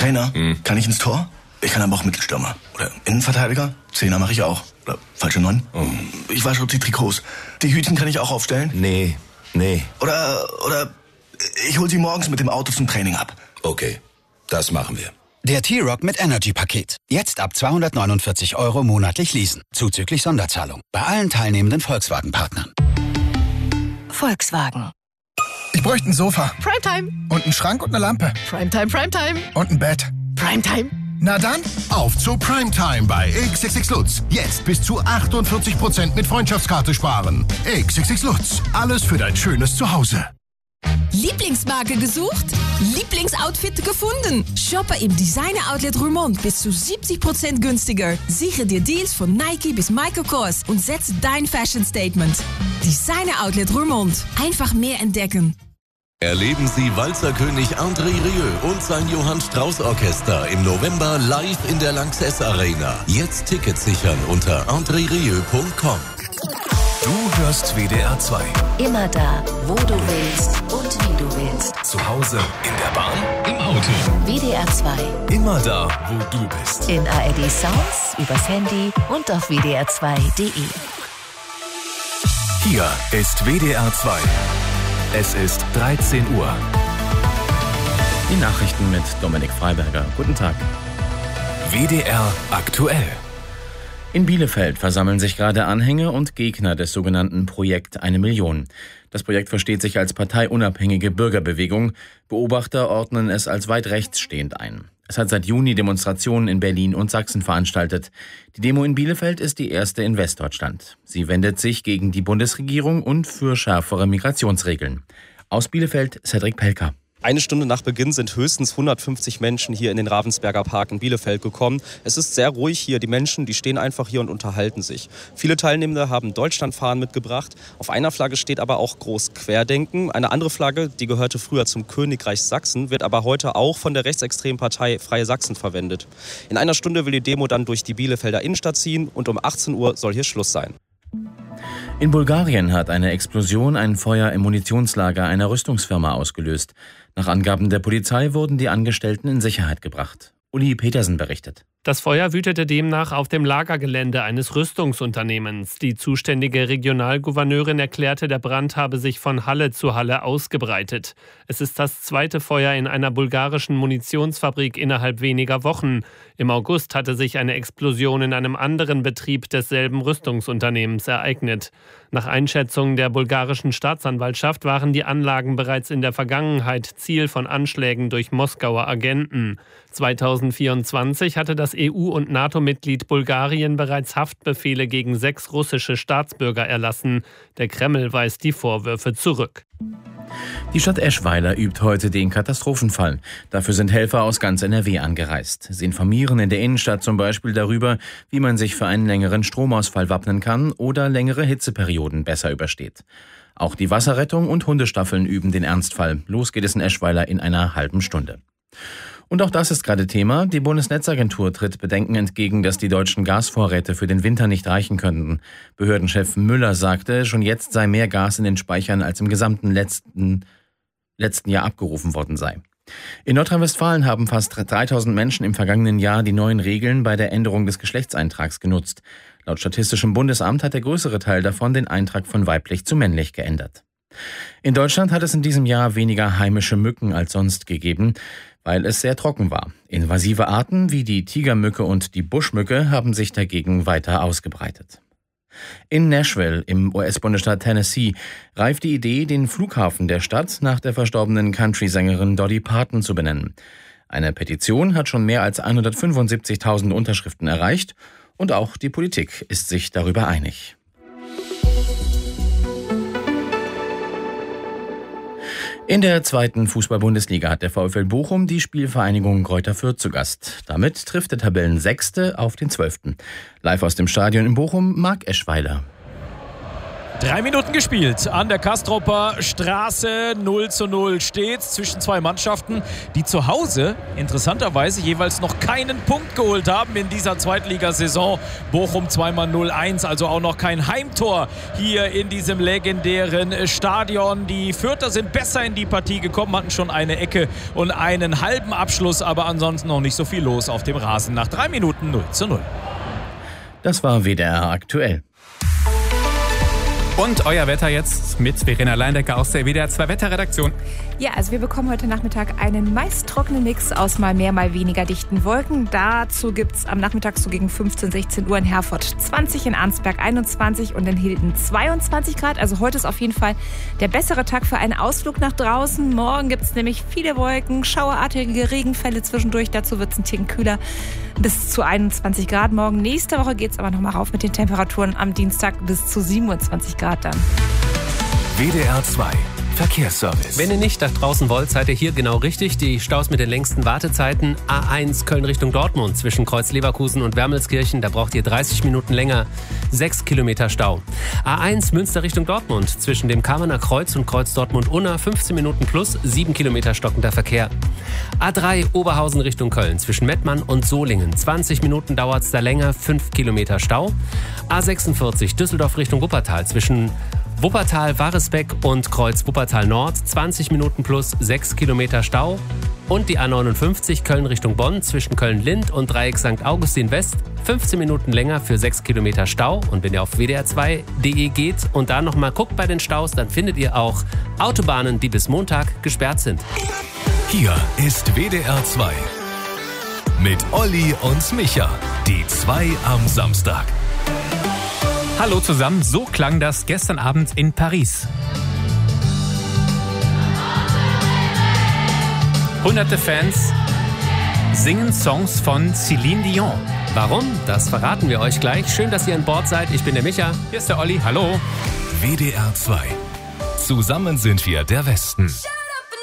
Trainer, kann ich ins Tor? Ich kann aber auch Mittelstürmer. Oder Innenverteidiger? Zehner mache ich auch. Oder falsche 9. Ich wasche die Trikots. Die Hütchen kann ich auch aufstellen? Nee. Oder ich hol sie morgens mit dem Auto zum Training ab. Okay, das machen wir. Der T-Roc mit Energy-Paket. Jetzt ab 249 € monatlich leasen. Zuzüglich Sonderzahlung. Bei allen teilnehmenden Volkswagen-Partnern. Volkswagen. Ich bräuchte ein Sofa. Primetime. Und einen Schrank und eine Lampe. Primetime. Und ein Bett. Primetime. Na dann, auf zu Primetime bei XXX Lutz. Jetzt bis zu 48% mit Freundschaftskarte sparen. XXX Lutz. Alles für dein schönes Zuhause. Lieblingsmarke gesucht? Lieblingsoutfit gefunden? Shoppe im Designer Outlet Roermond bis zu 70% günstiger. Sichere dir Deals von Nike bis Michael Kors und setze dein Fashion Statement. Designer Outlet Roermond. Einfach mehr entdecken. Erleben Sie Walzerkönig André Rieu und sein Johann Strauß Orchester im November live in der Lanxess Arena. Jetzt Tickets sichern unter andrerieu.com. Du hörst WDR 2. Immer da, wo du willst und wie du willst. Zu Hause, in der Bahn, im Auto. WDR 2. Immer da, wo du bist. In ARD Sounds, übers Handy und auf wdr2.de. Hier ist WDR 2. Es ist 13 Uhr. Die Nachrichten mit Dominik Freiberger. Guten Tag. WDR aktuell. In Bielefeld versammeln sich gerade Anhänger und Gegner des sogenannten Projekt 1 Million. Das Projekt versteht sich als parteiunabhängige Bürgerbewegung. Beobachter ordnen es als weit rechts stehend ein. Es hat seit Juni Demonstrationen in Berlin und Sachsen veranstaltet. Die Demo in Bielefeld ist die erste in Westdeutschland. Sie wendet sich gegen die Bundesregierung und für schärfere Migrationsregeln. Aus Bielefeld Cedric Pelker. Eine Stunde nach Beginn sind höchstens 150 Menschen hier in den Ravensberger Park in Bielefeld gekommen. Es ist sehr ruhig hier. Die Menschen, die stehen einfach hier und unterhalten sich. Viele Teilnehmende haben Deutschlandfahnen mitgebracht. Auf einer Flagge steht aber auch groß Querdenken. Eine andere Flagge, die gehörte früher zum Königreich Sachsen, wird aber heute auch von der rechtsextremen Partei Freie Sachsen verwendet. In einer Stunde will die Demo dann durch die Bielefelder Innenstadt ziehen und um 18 Uhr soll hier Schluss sein. In Bulgarien hat eine Explosion ein Feuer im Munitionslager einer Rüstungsfirma ausgelöst. Nach Angaben der Polizei wurden die Angestellten in Sicherheit gebracht. Uli Petersen berichtet. Das Feuer wütete demnach auf dem Lagergelände eines Rüstungsunternehmens. Die zuständige Regionalgouverneurin erklärte, der Brand habe sich von Halle zu Halle ausgebreitet. Es ist das zweite Feuer in einer bulgarischen Munitionsfabrik innerhalb weniger Wochen. Im August hatte sich eine Explosion in einem anderen Betrieb desselben Rüstungsunternehmens ereignet. Nach Einschätzung der bulgarischen Staatsanwaltschaft waren die Anlagen bereits in der Vergangenheit Ziel von Anschlägen durch Moskauer Agenten. 2024 hatte das EU- und NATO-Mitglied Bulgarien bereits Haftbefehle gegen 6 russische Staatsbürger erlassen. Der Kreml weist die Vorwürfe zurück. Die Stadt Eschweiler übt heute den Katastrophenfall. Dafür sind Helfer aus ganz NRW angereist. Sie informieren in der Innenstadt zum Beispiel darüber, wie man sich für einen längeren Stromausfall wappnen kann oder längere Hitzeperioden besser übersteht. Auch die Wasserrettung und Hundestaffeln üben den Ernstfall. Los geht es in Eschweiler in einer halben Stunde. Und auch das ist gerade Thema. Die Bundesnetzagentur tritt Bedenken entgegen, dass die deutschen Gasvorräte für den Winter nicht reichen könnten. Behördenchef Müller sagte, schon jetzt sei mehr Gas in den Speichern als im gesamten letzten Jahr abgerufen worden sei. In Nordrhein-Westfalen haben fast 3000 Menschen im vergangenen Jahr die neuen Regeln bei der Änderung des Geschlechtseintrags genutzt. Laut Statistischem Bundesamt hat der größere Teil davon den Eintrag von weiblich zu männlich geändert. In Deutschland hat es in diesem Jahr weniger heimische Mücken als sonst gegeben, weil es sehr trocken war. Invasive Arten wie die Tigermücke und die Buschmücke haben sich dagegen weiter ausgebreitet. In Nashville im US-Bundesstaat Tennessee reift die Idee, den Flughafen der Stadt nach der verstorbenen Country-Sängerin Dolly Parton zu benennen. Eine Petition hat schon mehr als 175.000 Unterschriften erreicht und auch die Politik ist sich darüber einig. In der zweiten Fußball-Bundesliga hat der VfL Bochum die Spielvereinigung Greuther Fürth zu Gast. Damit trifft der Tabellensechste auf den 12. Live aus dem Stadion in Bochum, Marc Eschweiler. 3 Minuten gespielt an der Castropper Straße. 0:0 steht's zwischen zwei Mannschaften, die zu Hause interessanterweise jeweils noch keinen Punkt geholt haben in dieser Zweitligasaison. Bochum zweimal 0:1, also auch noch kein Heimtor hier in diesem legendären Stadion. Die Fürther sind besser in die Partie gekommen, hatten schon eine Ecke und einen halben Abschluss, aber ansonsten noch nicht so viel los auf dem Rasen. Nach 3 Minuten 0:0. Das war WDR aktuell. Und euer Wetter jetzt mit Verena Leindecker aus der WDR 2 Wetterredaktion. Ja, also wir bekommen heute Nachmittag einen meist trockenen Mix aus mal mehr, mal weniger dichten Wolken. Dazu gibt's am Nachmittag so gegen 15, 16 Uhr in Herford 20, in Arnsberg 21 und in Hilden 22 Grad. Also heute ist auf jeden Fall der bessere Tag für einen Ausflug nach draußen. Morgen gibt's nämlich viele Wolken, schauerartige Regenfälle zwischendurch. Dazu wird's ein Ticken kühler, bis zu 21 Grad morgen. Nächste Woche geht's aber nochmal rauf mit den Temperaturen am Dienstag bis zu 27 Grad dann. WDR 2 Verkehrsservice. Wenn ihr nicht nach draußen wollt, seid ihr hier genau richtig. Die Staus mit den längsten Wartezeiten. A1 Köln Richtung Dortmund zwischen Kreuz Leverkusen und Wermelskirchen. Da braucht ihr 30 Minuten länger. 6 Kilometer Stau. A1 Münster Richtung Dortmund zwischen dem Kamener Kreuz und Kreuz Dortmund-Unna. 15 Minuten plus 7 Kilometer stockender Verkehr. A3 Oberhausen Richtung Köln zwischen Mettmann und Solingen. 20 Minuten dauert es da länger. 5 Kilometer Stau. A46 Düsseldorf Richtung Wuppertal zwischen Wuppertal, Waresbeck und Kreuz Wuppertal Nord, 20 Minuten plus 6 Kilometer Stau. Und die A59 Köln Richtung Bonn zwischen Köln-Lind und Dreieck St. Augustin West, 15 Minuten länger für 6 Kilometer Stau. Und wenn ihr auf wdr2.de geht und da nochmal guckt bei den Staus, dann findet ihr auch Autobahnen, die bis Montag gesperrt sind. Hier ist WDR 2 mit Olli und Micha, die 2 am Samstag. Hallo zusammen, so klang das gestern Abend in Paris. Hunderte Fans singen Songs von Céline Dion. Warum? Das verraten wir euch gleich. Schön, dass ihr an Bord seid. Ich bin der Micha. Hier ist der Olli. Hallo. WDR 2. Zusammen sind wir der Westen.